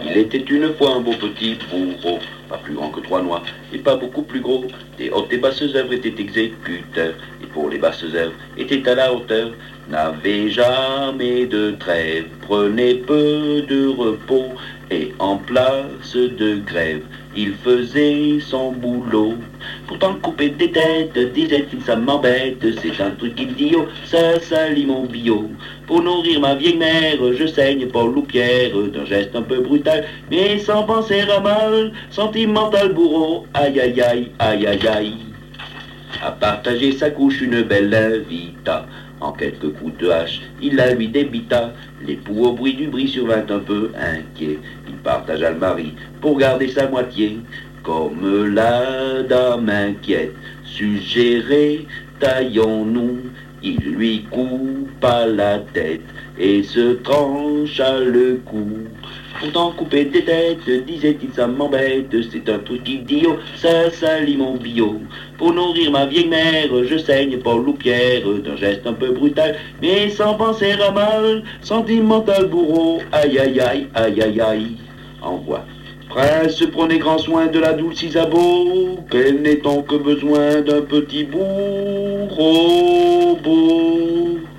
Il était une fois un beau petit bourreau, pas plus grand que 3 noix, et pas beaucoup plus gros. Des hautes et basses œuvres étaient exécuteurs, et pour les basses œuvres étaient à la hauteur. N'avait jamais de trêve, prenait peu de repos, et en place de grève, il faisait son boulot. Pourtant couper des têtes, disait-il, ça m'embête, c'est un truc idiot, ça salit mon bio. Pour nourrir ma vieille mère, je saigne Paul ou Pierre, d'un geste un peu brutal, mais sans penser à mal, sentimental bourreau, aïe aïe aïe, aïe aïe aïe. À partager sa couche, une belle invita. En quelques coups de hache, il la lui débita. L'époux au bruit du bris survint un peu inquiet. Il partagea le mari pour garder sa moitié. Comme la dame inquiète suggérait, taillons-nous. Il lui coupa la tête et se trancha le cou. Pourtant couper des têtes, disait-il, ça m'embête, c'est un truc idiot, ça salit mon bio. Pour nourrir ma vieille mère, je saigne Paul ou Pierre, d'un geste un peu brutal, mais sans penser à mal, sentimental bourreau, aïe aïe aïe, aïe aïe aïe. Envoie. Prince, prenez grand soin de la douce Isabeau, qu'elle n'ait donc que besoin d'un petit bourreau beau.